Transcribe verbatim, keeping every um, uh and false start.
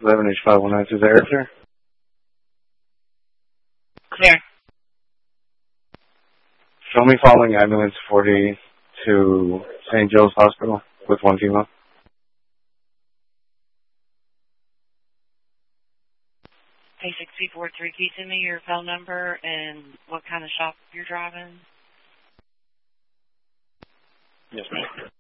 eleven H five one nine two zero, sir. Clear. Show me following ambulance forty to Saint Joe's Hospital with one female. Hey, six two four three, can you send me your phone number and what kind of shop you're driving? Yes, ma'am.